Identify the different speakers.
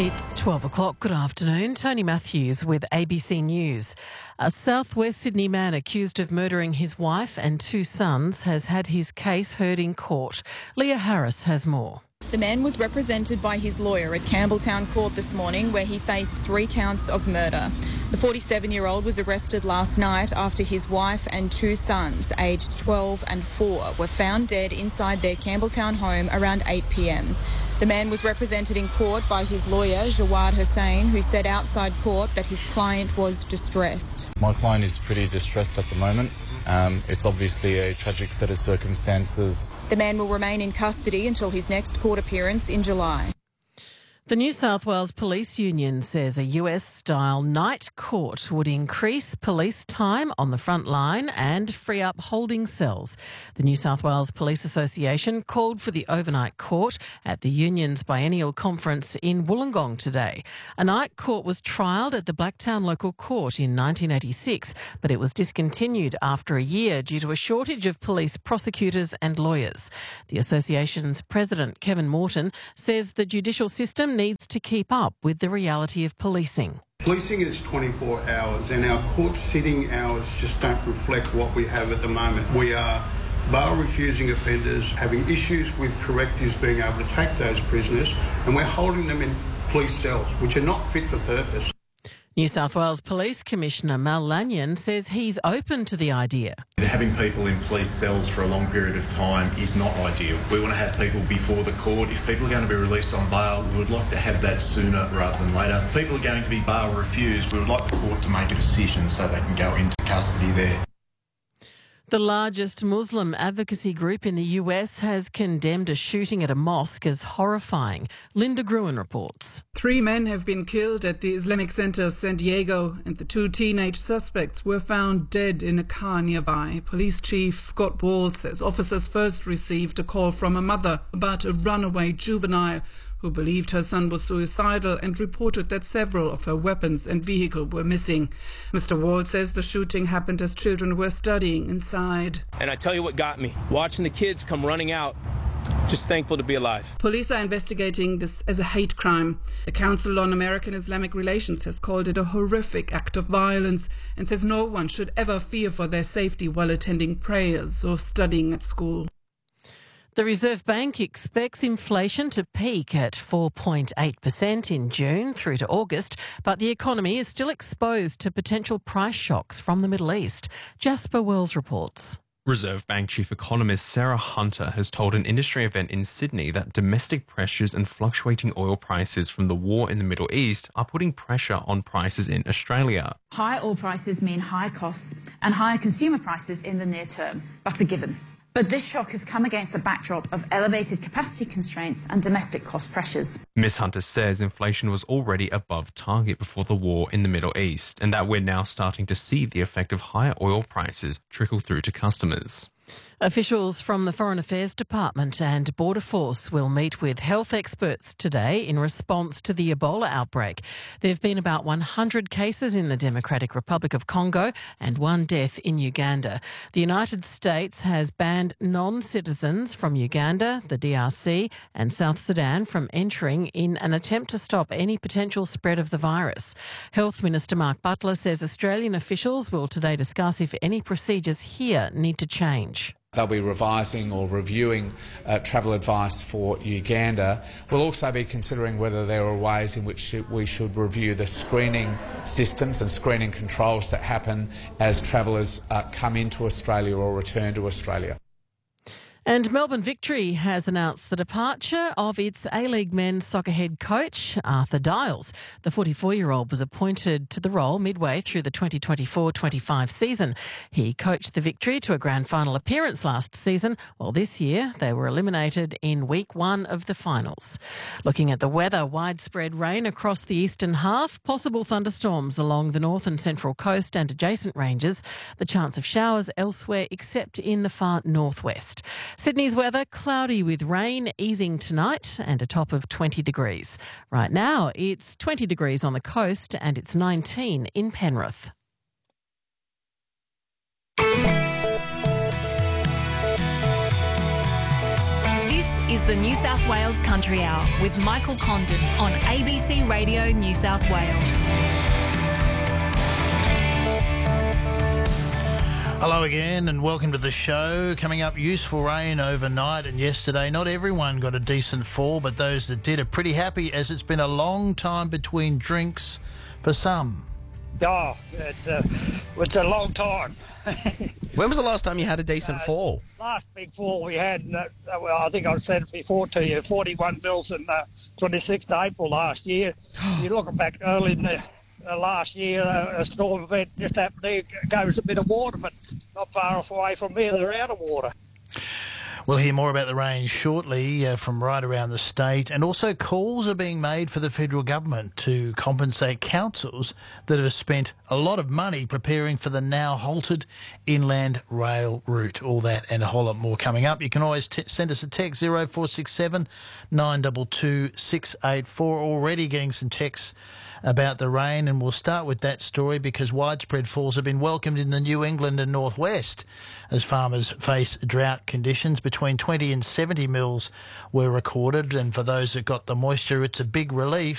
Speaker 1: It's 12 o'clock. Good afternoon. Tony Matthews with ABC News. A southwest Sydney man accused of murdering his wife and two sons has had his case heard in court. Leah Harris has more.
Speaker 2: The man was represented by his lawyer at Campbelltown Court this morning, where he faced 3 counts of murder. The 47-year-old was arrested last night after his wife and two sons, aged 12 and 4, were found dead inside their Campbelltown home around 8 p.m. The man was represented in court by his lawyer, Jawad Hussain, who said outside court that his client was distressed.
Speaker 3: My client is pretty distressed at the moment. It's obviously a tragic set of circumstances.
Speaker 2: The man will remain in custody until his next court appearance in July.
Speaker 1: The New South Wales Police Union says a US-style night court would increase police time on the front line and free up holding cells. The New South Wales Police Association called for the overnight court at the union's biennial conference in Wollongong today. A night court was trialled at the Blacktown Local Court in 1986, but it was discontinued after a year due to a shortage of police prosecutors and lawyers. The association's president, Kevin Morton, says the judicial system needs to keep up with the reality of policing.
Speaker 4: Policing is 24 hours and our court sitting hours just don't reflect what we have at the moment. We are bail refusing offenders, having issues with correctives being able to take those prisoners, and we're holding them in police cells, which are not fit for purpose.
Speaker 1: New South Wales Police Commissioner Mal Lanyon says he's open to the idea.
Speaker 5: Having people in police cells for a long period of time is not ideal. We want to have people before the court. If people are going to be released on bail, we would like to have that sooner rather than later. If people are going to be bail refused, we would like the court to make a decision so they can go into custody there.
Speaker 1: The largest Muslim advocacy group in the US has condemned a shooting at a mosque as horrifying. Linda Gruen reports.
Speaker 6: 3 men have been killed at the Islamic Center of San Diego, and the 2 teenage suspects were found dead in a car nearby. Police Chief Scott Wall says officers first received a call from a mother about a runaway juvenile who believed her son was suicidal and reported that several of her weapons and vehicle were missing. Mr. Wall says the shooting happened as children were studying inside.
Speaker 7: And I tell you what got me, watching the kids come running out. Just thankful to be alive.
Speaker 6: Police are investigating this as a hate crime. The Council on American Islamic Relations has called it a horrific act of violence and says no one should ever fear for their safety while attending prayers or studying at school.
Speaker 1: The Reserve Bank expects inflation to peak at 4.8% in June through to August, but the economy is still exposed to potential price shocks from the Middle East. Jasper Wells reports.
Speaker 8: Reserve Bank Chief Economist Sarah Hunter has told an industry event in Sydney that domestic pressures and fluctuating oil prices from the war in the Middle East are putting pressure on prices in Australia.
Speaker 9: High oil prices mean higher costs and higher consumer prices in the near term. That's a given. But this shock has come against a backdrop of elevated capacity constraints and domestic cost pressures.
Speaker 8: Ms Hunter says inflation was already above target before the war in the Middle East and that we're now starting to see the effect of higher oil prices trickle through to customers.
Speaker 1: Officials from the Foreign Affairs Department and Border Force will meet with health experts today in response to the Ebola outbreak. There have been about 100 cases in the Democratic Republic of Congo and 1 death in Uganda. The United States has banned non-citizens from Uganda, the DRC and South Sudan from entering in an attempt to stop any potential spread of the virus. Health Minister Mark Butler says Australian officials will today discuss if any procedures here need to change.
Speaker 10: They'll be revising or reviewing travel advice for Uganda. We'll also be considering whether there are ways in which we should review the screening systems and screening controls that happen as travellers come into Australia or return to Australia.
Speaker 1: And Melbourne Victory has announced the departure of its A-League men's soccer head coach, Arthur Dials. The 44-year-old was appointed to the role midway through the 2024-25 season. He coached the Victory to a grand final appearance last season, while this year they were eliminated in week 1 of the finals. Looking at the weather, widespread rain across the eastern half, possible thunderstorms along the north and central coast and adjacent ranges, the chance of showers elsewhere except in the far northwest. Sydney's weather, cloudy with rain, easing tonight and a top of 20 degrees. Right now, it's 20 degrees on the coast and it's 19 in Penrith. This is
Speaker 11: is the New South Wales Country Hour with Michael Condon on ABC Radio New South Wales.
Speaker 12: Hello again and welcome to the show. Coming up, useful rain overnight and yesterday. Not everyone got a decent fall, but those that did are pretty happy as it's been a long time between drinks for some.
Speaker 13: Oh, it's a long time.
Speaker 14: When was the last time you had a decent fall?
Speaker 13: Last big fall we had, I think I said it before to you, 41 mils on 26th of April last year. You're looking back early in the last year, a storm event just happened there, goes a bit of water, but not far away from here, they're out of water.
Speaker 12: We'll hear more about the rain shortly from right around the state, and also calls are being made for the federal government to compensate councils that have spent a lot of money preparing for the now halted inland rail route. All that and a whole lot more coming up. You can always send us a text 0467 922 684. Already getting some texts about the rain, and we'll start with that story because widespread falls have been welcomed in the New England and northwest as farmers face drought conditions. Between 20 and 70 mils were recorded, and for those that got the moisture, it's a big relief.